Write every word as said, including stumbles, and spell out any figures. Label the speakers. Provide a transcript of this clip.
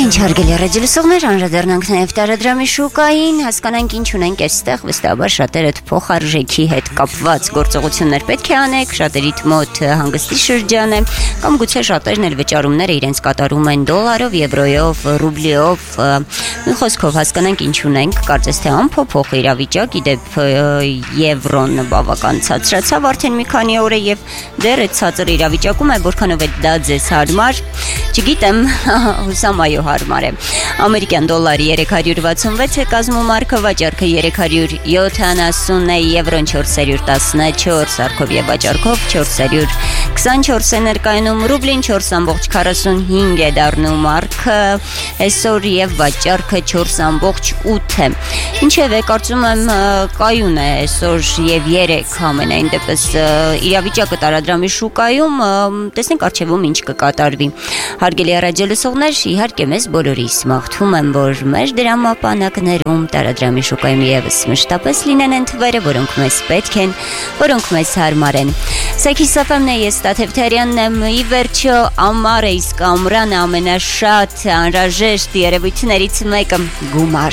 Speaker 1: Ինչ հարգելի ռադիոլսողներ, անդրադառնանք նաև տարադրամի շուկային, հասկանանք ինչ ունենք այստեղ, վստահաբար շատերդ փոխարժեքի հետ կապված գործողություններ պետք է անեք, շատերիդ մոտ հանգստի շրջան է, կամ գուցե շատերն էլ վճարումները իրենց կատարում են դոլարով, եվրոյով, ռուբլիով, մի խոսքով հասկանանք ինչ ունենք, կարծես թե անփոփոխ իրավիճակ, իդեպ եվրոն բավական ցածրացավ արդեն մի քանի օր է եւ դեռ այդ ցածր իրավիճակում է, որքանով է դա ձեզ հարմար, չգիտեմ, հուսամ այո հարմար է։ Ամերիկյան դոլարի երեք հարյուր վաթսունվեց է կազմում առքը, վաճառքը երեք հարյուր յոթանասուն է, եվրոն չորս հարյուր տասնչորս, առքով եւ վաճառքով չորս հարյուր քսանչորս է ներկայանում, ռուբլին չորս ամբողջ քառասունհինգ է դառնում առքը, այսօր եւ վաճառքը չորս ամբողջ ութ է։ Ինչևէ, կարծում եմ կայուն է այսօր եւ երեք ամենայն դեպս իրավիճակը տարադրամի շուկայում, տեսնենք առջևում ինչ կկատարվի։ Հարգելի ռադիոլսողներ, իհարկե մեզ բոլորիս մաղթում եմ, որ մեր դրամապանակներում տարադրամի շուկայում եւս մշտապես լինեն այն թվերը, որոնք մեզ պետք են, որոնք մեզ հարմար են։ Սա Kiss F M-ն է, ես Տաթևթարյանն եմ, ի վերջո ամառը իսկ ամռանը ամենաշատ անհրաժեշտ երևույթներից մեկը գումար։